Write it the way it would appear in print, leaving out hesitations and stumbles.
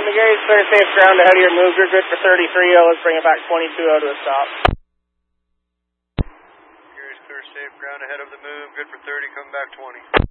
McGarry's clear safe ground ahead of your move. You're good for 33. Let's bring it back 22 to a stop. McGarry's clear safe ground ahead of the move. Good for 30. Come back 20.